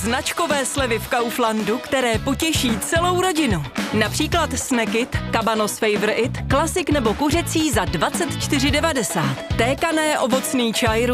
značkové slevy v Kauflandu, které potěší celou rodinu. Například Snackit, Cabanos Favor It, klasik nebo kuřecí za 24,90. Tékané ovocný čaj